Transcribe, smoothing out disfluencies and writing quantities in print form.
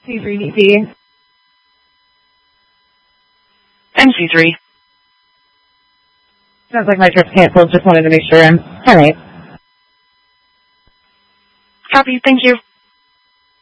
C3DC. MC3. Sounds like my trip's canceled. Just wanted to make sure. All right. Copy. Thank you.